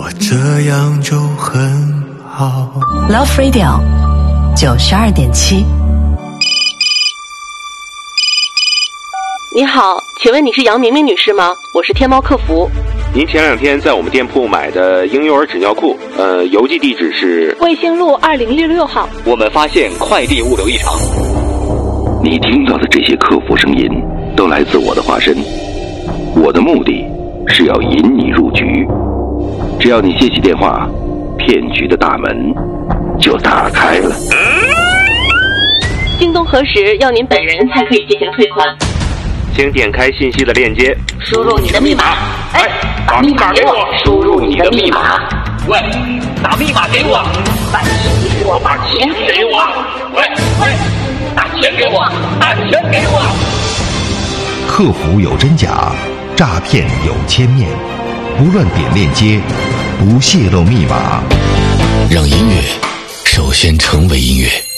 我这样就很好。 Love Radio 92.7。 你好，请问你是杨明明女士吗？我是天猫客服。 您前2天在我们店铺买的婴幼儿纸尿裤，邮寄地址是卫星路2066号。 我们发现快递物流异常。 你听到的这些客服声音都来自我的化身，我的目的是要引你入局。只要你接起电话，骗局的大门就打开了。 京东核实要您本人才可以进行退款。 请点开信息的链接， 输入你的密码。 把密码给我， 输入你的密码。 喂，把密码给我，把钱给我，把钱给我。喂，把钱给我，把钱给我。 客服有真假，诈骗有千面，不乱点链接，不泄露密码， 让音乐首先成为音乐。